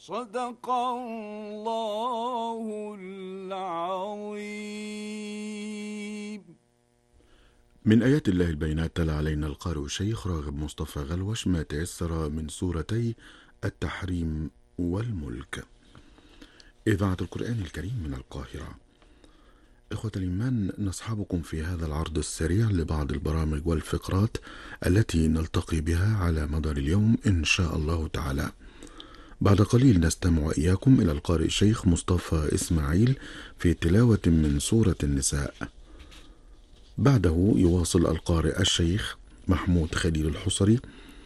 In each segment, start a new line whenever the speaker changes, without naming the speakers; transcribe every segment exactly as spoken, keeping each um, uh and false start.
صدق الله العظيم.
من آيات الله البينات تلا علينا القارئ الشيخ راغب مصطفى غلوش ما تيسر من سورتي التحريم والملك. إذاعة القرآن الكريم من القاهرة. إخوة الإيمان، نصحبكم في هذا العرض السريع لبعض البرامج والفقرات التي نلتقي بها على مدار اليوم إن شاء الله تعالى. بعد قليل نستمع إياكم إلى القارئ الشيخ مصطفى إسماعيل في تلاوة من سورة النساء. بعده يواصل القارئ الشيخ محمود خليل الحصري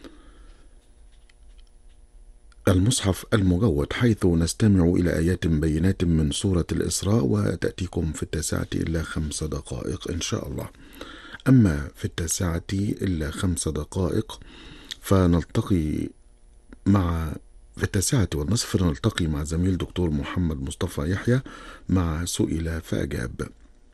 المصحف المجود، حيث نستمع إلى آيات بينات من سورة الإسراء، وتأتيكم في التاسعة إلا خمس دقائق إن شاء الله. أما في التاسعة إلا خمس دقائق فنلتقي مع في التاسعة والنصف نلتقي مع زميل دكتور محمد مصطفى يحيى مع سئل فأجاب.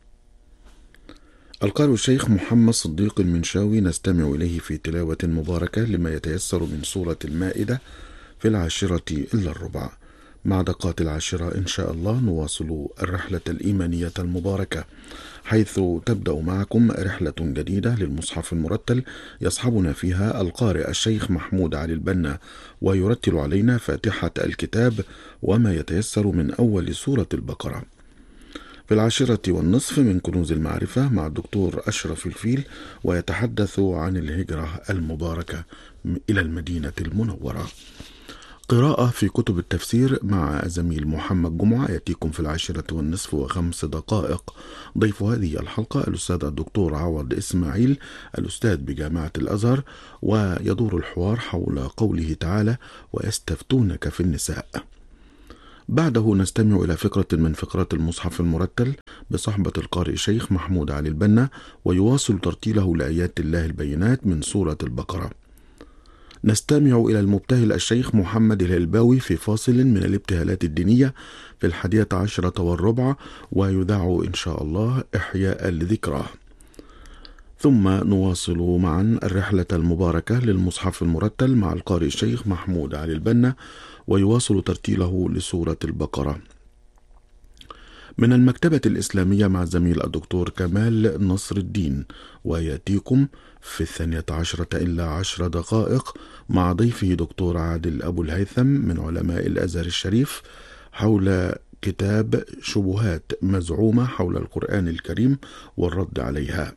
القارئ الشيخ محمد صديق المنشاوي نستمع إليه في تلاوة مباركة لما يتيسر من سورة المائدة في العاشرة إلا الربع. مع دقات العاشرة إن شاء الله نواصل الرحلة الإيمانية المباركة، حيث تبدأ معكم رحلة جديدة للمصحف المرتل يصحبنا فيها القارئ الشيخ محمود علي البنا، ويرتل علينا فاتحة الكتاب وما يتيسر من أول سورة البقرة. في العاشرة والنصف من كنوز المعرفة مع الدكتور أشرف الفيل، ويتحدث عن الهجرة المباركة إلى المدينة المنورة. قراءة في كتب التفسير مع زميل محمد جمعة يأتيكم في العاشرة والنصف وخمس دقائق. ضيف هذه الحلقة الأستاذ الدكتور عوض إسماعيل، الأستاذ بجامعة الأزهر، ويدور الحوار حول قوله تعالى: ويستفتونك في النساء. بعده نستمع إلى فقرة من فقرات المصحف المرتل بصحبة القارئ الشيخ محمود علي البنا، ويواصل ترتيله لآيات الله البينات من سورة البقرة. نستمع إلى المبتهل الشيخ محمد الهلباوي في فاصل من الابتهالات الدينية في الحادية عشرة والربع، ويذاع إن شاء الله إحياء لذكراه. ثم نواصل معا الرحلة المباركة للمصحف المرتل مع القارئ الشيخ محمود علي البنا، ويواصل ترتيله لسورة البقرة. من المكتبة الإسلامية مع زميل الدكتور كمال نصر الدين، ويأتيكم في الثانية عشرة إلا عشر دقائق مع ضيفه دكتور عادل أبو الهيثم من علماء الأزهر الشريف حول كتاب شبهات مزعومة حول القرآن الكريم والرد عليها.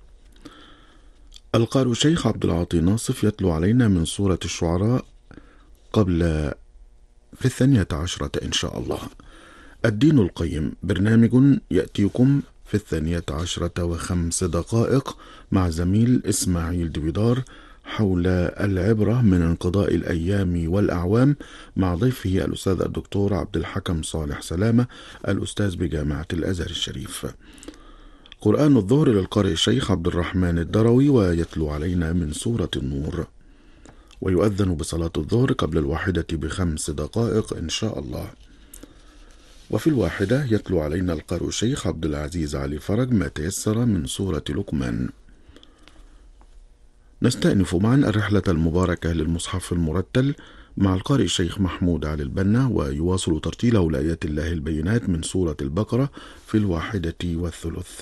القارئ الشيخ عبد العاطي ناصف يتلو علينا من سورة الشعراء قبل في الثانية عشرة إن شاء الله. الدين القيم برنامج يأتيكم في الثانية عشرة وخمس دقائق مع زميل إسماعيل دويدار حول العبرة من انقضاء الأيام والأعوام مع ضيفه الأستاذ الدكتور عبد الحكم صالح سلامة، الأستاذ بجامعة الأزهر الشريف. قرآن الظهر للقارئ الشيخ عبد الرحمن الدروي، ويتلو علينا من سورة النور. ويؤذن بصلاة الظهر قبل الواحدة بخمس دقائق إن شاء الله. وفي الواحدة يتلو علينا القارئ الشيخ عبد العزيز علي فرج ما تيسر من سورة لقمان. نستأنف معا الرحلة المباركة للمصحف المرتل مع القارئ الشيخ محمود علي البنا، ويواصل ترتيله لآيات الله البينات من سورة البقرة في الواحدة والثلث.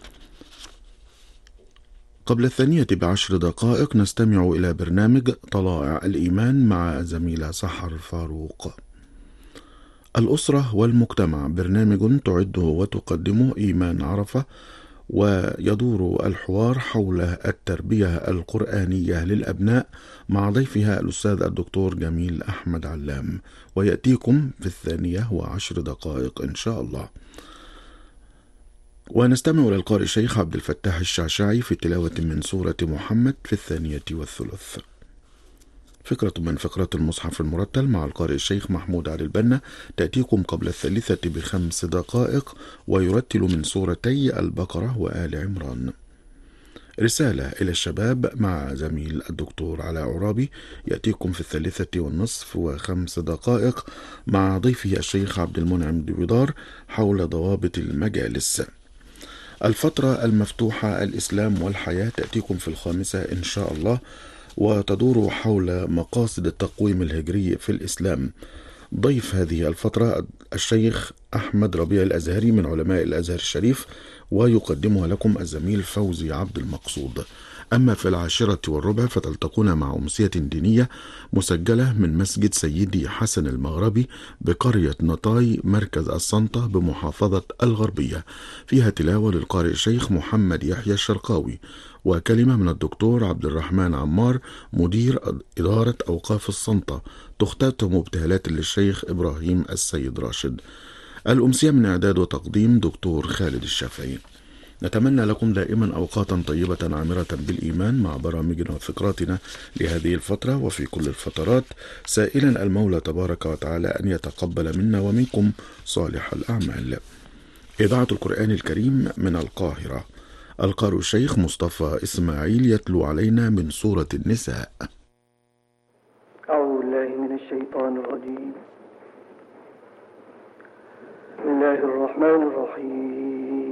قبل الثانية بعشر دقائق نستمع إلى برنامج طلائع الإيمان مع زميلة سحر فاروق. الأسرة والمجتمع برنامج تعده وتقدمه إيمان عرفة، ويدور الحوار حول التربية القرآنية للأبناء مع ضيفها الأستاذ الدكتور جميل أحمد علام، ويأتيكم في الثانية وعشر دقائق إن شاء الله. ونستمع إلى القارئ الشيخ عبد الفتاح الشعشاعي في تلاوة من سورة محمد في الثانية والثلث. فكرة من فقرات المصحف المرتل مع القارئ الشيخ محمود علي البنا تأتيكم قبل الثالثة بخمس دقائق، ويرتل من سورتي البقرة وآل عمران. رسالة إلى الشباب مع زميل الدكتور علاء عرابي يأتيكم في الثالثة والنصف وخمس دقائق مع ضيفه الشيخ عبد المنعم دويدار حول ضوابط المجالس. الفترة المفتوحة الإسلام والحياة تأتيكم في الخامسة إن شاء الله، وتدور حول مقاصد التقويم الهجري في الإسلام. ضيف هذه الفترة الشيخ أحمد ربيع الأزهري من علماء الأزهر الشريف، ويقدمها لكم الزميل فوزي عبد المقصود. أما في العاشرة والربع فتلتقون مع أمسية دينية مسجلة من مسجد سيدي حسن المغربي بقرية نطاي مركز السنطة بمحافظة الغربية، فيها تلاوة للقارئ الشيخ محمد يحيى الشرقاوي، وكلمة من الدكتور عبد الرحمن عمار مدير إدارة أوقاف السنطة، تختتم ابتهالات للشيخ إبراهيم السيد راشد. الأمسية من إعداد وتقديم دكتور خالد الشافعي. نتمنى لكم دائما أوقاتا طيبة عامرة بالإيمان مع برامجنا وفقراتنا لهذه الفترة وفي كل الفترات، سائلا المولى تبارك وتعالى أن يتقبل منا ومنكم صالح الأعمال. إذاعة القرآن الكريم من القاهرة، القارئ الشيخ مصطفى إسماعيل يتلو علينا من سورة النساء.
أعوذ بالله من الشيطان الرجيم. بسم الله الرحمن الرحيم.